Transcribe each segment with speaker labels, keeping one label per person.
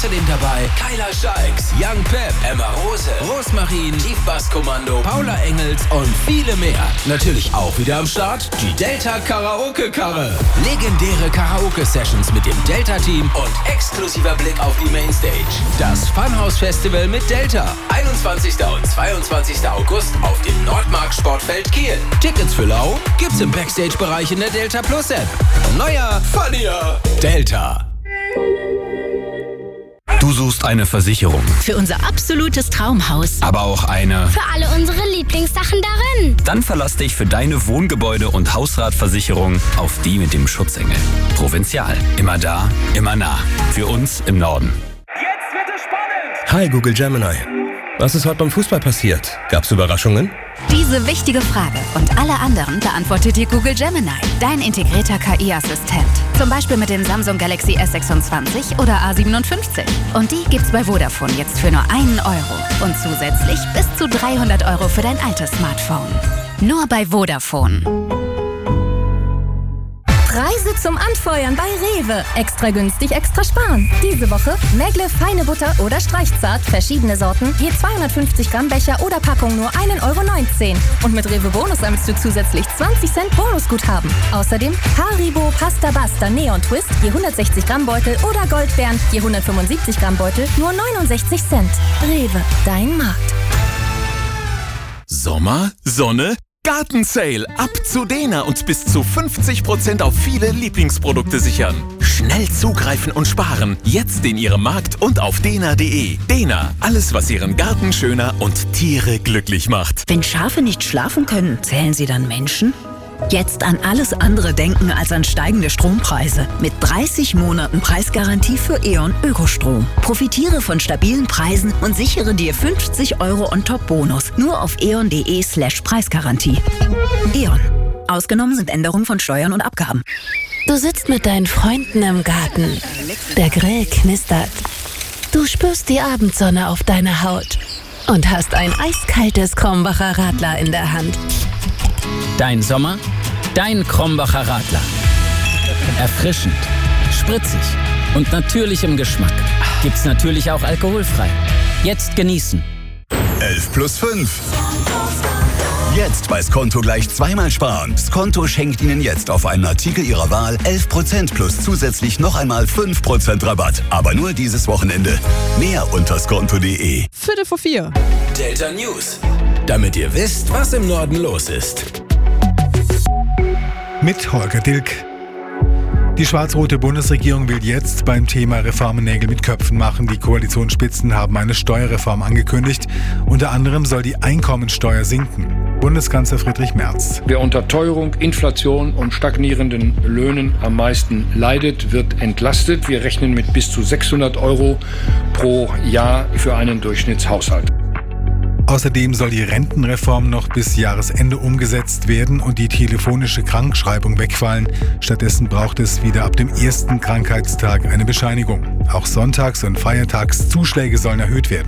Speaker 1: Außerdem dabei Kyla Scheiks, Young Pep, Emma Rose, Rosmarin, Tiefbasskommando, Paula Engels und viele mehr. Natürlich auch wieder am Start die Delta Karaoke-Karre. Legendäre Karaoke-Sessions mit dem Delta-Team und exklusiver Blick auf die Mainstage. Das Funhouse-Festival mit Delta. 21. und 22. August auf dem Nordmark-Sportfeld Kiel. Tickets für lau gibt's im Backstage-Bereich in der Delta Plus-App. Neuer, funnier Delta.
Speaker 2: Du suchst eine Versicherung.
Speaker 3: Für unser absolutes Traumhaus.
Speaker 2: Aber auch eine
Speaker 4: für alle unsere Lieblingssachen darin.
Speaker 2: Dann verlass dich für deine Wohngebäude- und Hausratversicherung auf die mit dem Schutzengel. Provinzial. Immer da, immer nah. Für uns im Norden.
Speaker 5: Jetzt wird es spannend!
Speaker 6: Hi Google Gemini. Was ist heute beim Fußball passiert? Gab's Überraschungen?
Speaker 3: Diese wichtige Frage und alle anderen beantwortet dir Google Gemini, dein integrierter KI-Assistent. Zum Beispiel mit dem Samsung Galaxy S26 oder A57. Und die gibt's bei Vodafone jetzt für nur 1 Euro. Und zusätzlich bis zu 300 Euro für dein altes Smartphone. Nur bei Vodafone.
Speaker 7: Preise zum Anfeuern bei Rewe. Extra günstig, extra sparen. Diese Woche Mägle feine Butter oder Streichzart, verschiedene Sorten, je 250 Gramm Becher oder Packung nur 1,19 Euro. Und mit Rewe Bonus sammelst du zusätzlich 20 Cent Bonusguthaben. Außerdem Haribo Pasta Basta Neon Twist, je 160 Gramm Beutel oder Goldbeeren, je 175 Gramm Beutel, nur 69 Cent. Rewe, dein Markt.
Speaker 8: Sommer, Sonne, Gartensale. Ab zu Dena und bis zu 50% auf viele Lieblingsprodukte sichern. Schnell zugreifen und sparen. Jetzt in Ihrem Markt und auf dena.de. Dena, alles was Ihren Garten schöner und Tiere glücklich macht.
Speaker 9: Wenn Schafe nicht schlafen können, zählen sie dann Menschen? Jetzt an alles andere denken als an steigende Strompreise. Mit 30 Monaten Preisgarantie für E.ON Ökostrom. Profitiere von stabilen Preisen und sichere dir 50 Euro On-Top-Bonus. Nur auf eon.de/Preisgarantie. E.ON. Ausgenommen sind Änderungen von Steuern und Abgaben.
Speaker 10: Du sitzt mit deinen Freunden im Garten. Der Grill knistert. Du spürst die Abendsonne auf deiner Haut und hast ein eiskaltes Krombacher Radler in der Hand.
Speaker 11: Dein Sommer, dein Krombacher Radler. Erfrischend, spritzig und natürlich im Geschmack. Gibt's natürlich auch alkoholfrei. Jetzt genießen.
Speaker 12: 11+5. Jetzt bei Skonto gleich zweimal sparen. Skonto schenkt Ihnen jetzt auf einen Artikel Ihrer Wahl 11% plus zusätzlich noch einmal 5% Rabatt. Aber nur dieses Wochenende. Mehr unter skonto.de.
Speaker 13: 3:45.
Speaker 1: Delta News. Damit ihr wisst, was im Norden los ist.
Speaker 14: Mit Holger Dilk. Die schwarz-rote Bundesregierung will jetzt beim Thema Reformen Nägel mit Köpfen machen. Die Koalitionsspitzen haben eine Steuerreform angekündigt. Unter anderem soll die Einkommensteuer sinken. Bundeskanzler Friedrich Merz.
Speaker 15: Wer unter Teuerung, Inflation und stagnierenden Löhnen am meisten leidet, wird entlastet. Wir rechnen mit bis zu 600 Euro pro Jahr für einen Durchschnittshaushalt.
Speaker 14: Außerdem soll die Rentenreform noch bis Jahresende umgesetzt werden und die telefonische Krankschreibung wegfallen. Stattdessen braucht es wieder ab dem ersten Krankheitstag eine Bescheinigung. Auch Sonntags- und Feiertagszuschläge sollen erhöht werden.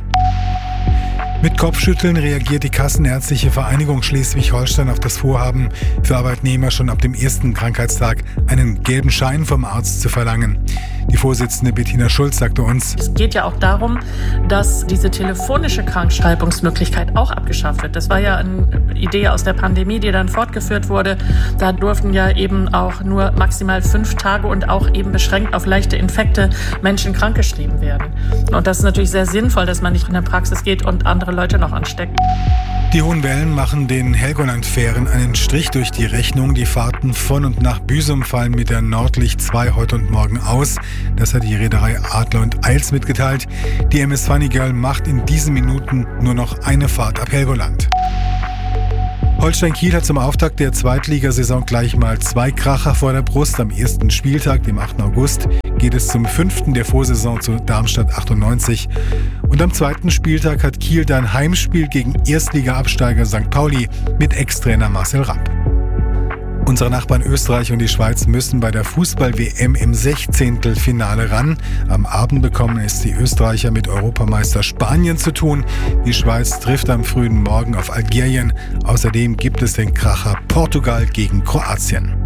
Speaker 14: Mit Kopfschütteln reagiert die Kassenärztliche Vereinigung Schleswig-Holstein auf das Vorhaben, für Arbeitnehmer schon ab dem ersten Krankheitstag einen gelben Schein vom Arzt zu verlangen. Die Vorsitzende Bettina Schulz sagte uns:
Speaker 16: Es geht ja auch darum, dass diese telefonische Krankschreibungsmöglichkeit auch abgeschafft wird. Das war ja eine Idee aus der Pandemie, die dann fortgeführt wurde. Da durften ja eben auch nur maximal 5 Tage und auch eben beschränkt auf leichte Infekte Menschen krankgeschrieben werden. Und das ist natürlich sehr sinnvoll, dass man nicht in der Praxis geht und andere Leute noch ansteckt.
Speaker 14: Die hohen Wellen machen den Helgoland-Fähren einen Strich durch die Rechnung. Die Fahrten von und nach Büsum fallen mit der Nordlicht 2 heute und morgen aus. Das hat die Reederei Adler und Eils mitgeteilt. Die MS Funny Girl macht in diesen Minuten nur noch eine Fahrt ab Helgoland. Holstein Kiel hat zum Auftakt der Zweitligasaison gleich mal 2 Kracher vor der Brust. Am ersten Spieltag, dem 8. August, geht es zum 5. der Vorsaison zu Darmstadt 98. Und am 2. Spieltag hat Kiel dann Heimspiel gegen Erstliga-Absteiger St. Pauli mit Ex-Trainer Marcel Rapp. Unsere Nachbarn Österreich und die Schweiz müssen bei der Fußball-WM im 16. Finale ran. Am Abend bekommen es die Österreicher mit Europameister Spanien zu tun. Die Schweiz trifft am frühen Morgen auf Algerien. Außerdem gibt es den Kracher Portugal gegen Kroatien.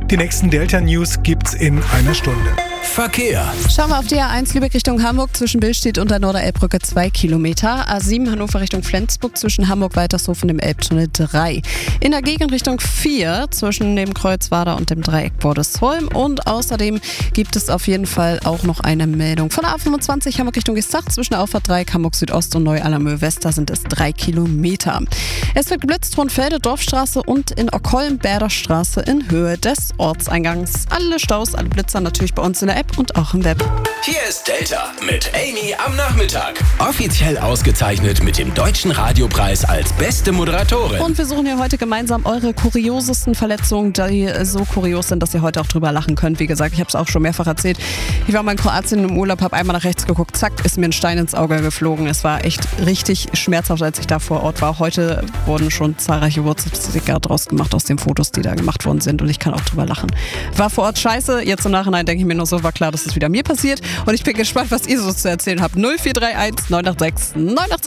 Speaker 14: Die nächsten Delta-News gibt's in einer Stunde.
Speaker 1: Verkehr.
Speaker 13: Schauen wir auf die A1 Lübeck Richtung Hamburg zwischen Billstedt und der Norderelbbrücke 2 Kilometer. A7 Hannover Richtung Flensburg zwischen Hamburg-Weitershofen und dem Elbtunnel 3. In der Gegenrichtung 4 zwischen dem Kreuzwerder und dem Dreieck Bordesholm. Und außerdem gibt es auf jeden Fall auch noch eine Meldung. Von der A25 Hamburg Richtung Gestach zwischen der Auffahrt 3 Hamburg Südost und Neu-Allermöhe West, da sind es 3 Kilometer. Es wird geblitzt Hohenfelde, Dorfstraße und in Ockholm Bärderstraße in Höhe des Ortseingangs. Alle Staus, alle Blitzer natürlich bei uns in der App und auch im Web.
Speaker 1: Hier ist Delta mit Amy am Nachmittag. Offiziell ausgezeichnet mit dem Deutschen Radiopreis als beste Moderatorin.
Speaker 13: Und wir suchen ja heute gemeinsam eure kuriosesten Verletzungen, die so kurios sind, dass ihr heute auch drüber lachen könnt. Wie gesagt, ich habe es auch schon mehrfach erzählt. Ich war mal in Kroatien im Urlaub, habe einmal nach rechts geguckt, zack, ist mir ein Stein ins Auge geflogen. Es war echt richtig schmerzhaft, als ich da vor Ort war. Heute wurden schon zahlreiche Wurzelsticker draus gemacht aus den Fotos, die da gemacht worden sind. Und ich kann auch drüber lachen. War vor Ort scheiße. Jetzt im Nachhinein denke ich mir nur so, war klar, dass es wieder mir passiert. Und ich bin gespannt, was ihr so zu erzählen habt. 0431 986 986.